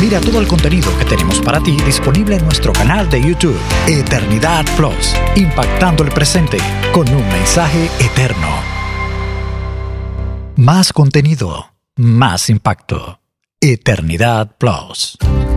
Mira todo el contenido que tenemos para ti disponible en nuestro canal de YouTube, Eternidad Plus, impactando el presente con un mensaje eterno. Más contenido, más impacto. Eternidad Plus.